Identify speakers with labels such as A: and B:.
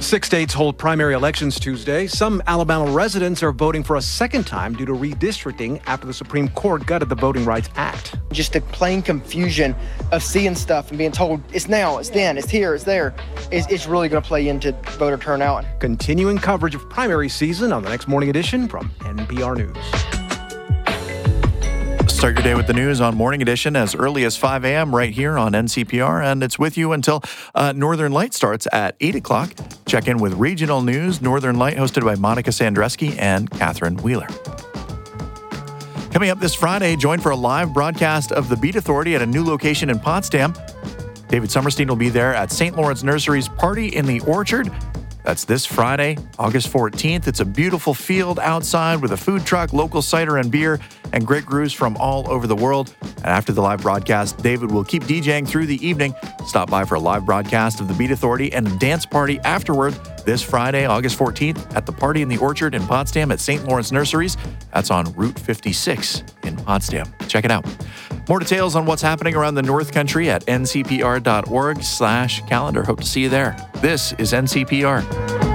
A: 6 states hold primary elections Tuesday. Some Alabama residents are voting for a second time due to redistricting after the Supreme Court gutted the Voting Rights Act.
B: Just the plain confusion of seeing stuff and being told it's now, it's then, it's here, it's there, it's really going to play into voter turnout.
A: Continuing coverage of primary season on the next Morning Edition from NPR News.
C: Start your day with the news on Morning Edition as early as 5 a.m. right here on NCPR, and it's with you until Northern Light starts at 8 o'clock. Check in with regional news. Northern Light hosted by Monica Sandreski and Catherine Wheeler. Coming up this Friday, join for a live broadcast of the Beat Authority at a new location in Potsdam. David Summerstein will be there at St. Lawrence Nursery's Party in the Orchard. That's this Friday, August 14th. It's a beautiful field outside with a food truck, local cider and beer, and great crews from all over the world. And after the live broadcast, David will keep DJing through the evening. Stop by for a live broadcast of the Beat Authority and a dance party afterward this Friday, August 14th at the Party in the Orchard in Potsdam at St. Lawrence Nurseries. That's on Route 56 in Potsdam. Check it out. More details on what's happening around the North Country at ncpr.org/calendar. Hope to see you there. This is NCPR.